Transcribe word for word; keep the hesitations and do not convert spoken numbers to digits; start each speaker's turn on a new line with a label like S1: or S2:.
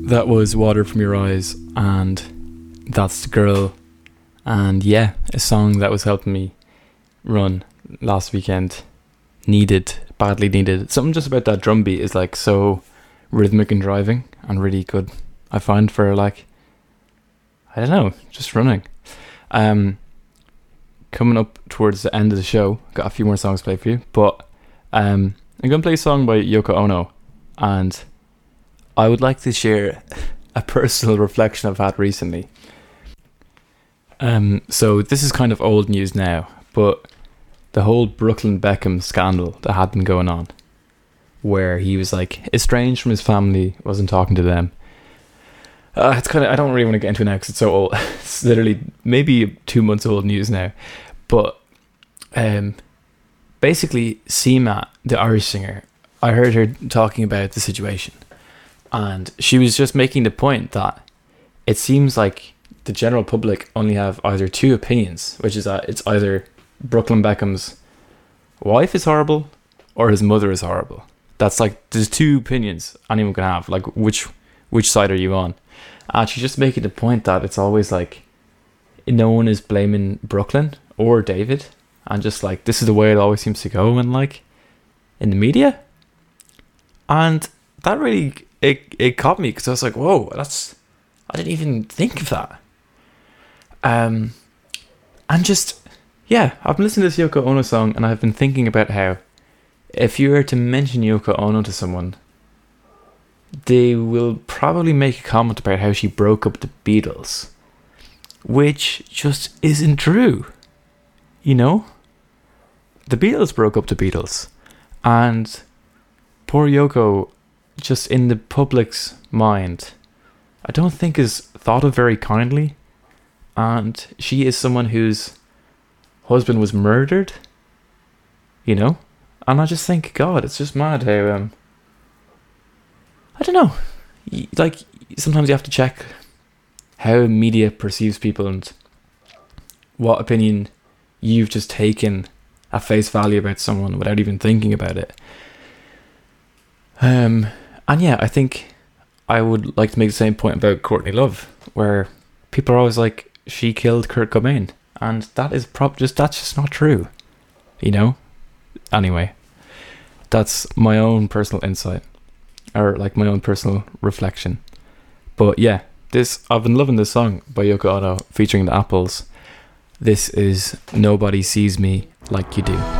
S1: That was Water From Your Eyes, and That's the Girl. And yeah, a song that was helping me run last weekend. Needed, badly needed. Something just about that drum beat is like so rhythmic and driving and really good, I find, for like, I don't know, just running. Um, coming up towards the end of the show, got a few more songs to play for you, but um, I'm going to play a song by Yoko Ono, and I would like to share a personal reflection I've had recently. Um, so this is kind of old news now, but the whole Brooklyn Beckham scandal that had been going on, where he was like estranged from his family, wasn't talking to them. Uh, it's kind of, I don't really want to get into it now because it's so old. It's literally maybe two months old news now. But um, basically, Seema, the Irish singer, I heard her talking about the situation. And she was just making the point that it seems like the general public only have either two opinions, which is that it's either Brooklyn Beckham's wife is horrible or his mother is horrible. That's like, there's two opinions anyone can have. Like, which which side are you on? And she's just making the point that it's always like, no one is blaming Brooklyn or David. And just like, this is the way it always seems to go in like, in the media. And that really, it, it caught me because I was like, whoa, that's, I didn't even think of that. Um, and just, yeah, I've been listening to this Yoko Ono song and I've been thinking about how if you were to mention Yoko Ono to someone, they will probably make a comment about how she broke up the Beatles, which just isn't true. You know? The Beatles broke up the Beatles, and poor Yoko, just in the public's mind, I don't think is thought of very kindly, and she is someone whose husband was murdered, you know? And I just think, God, it's just mad how, um, I don't know, like, sometimes you have to check how media perceives people and what opinion you've just taken at face value about someone without even thinking about it. Um, and yeah, I think I would like to make the same point about Courtney Love, where people are always like, she killed Kurt Cobain, and that is prop just that's just not true, you know. Anyway, that's my own personal insight, or like my own personal reflection. But yeah, this I've been loving this song by Yoko Ono featuring the Apples. This is Nobody Sees Me Like You Do.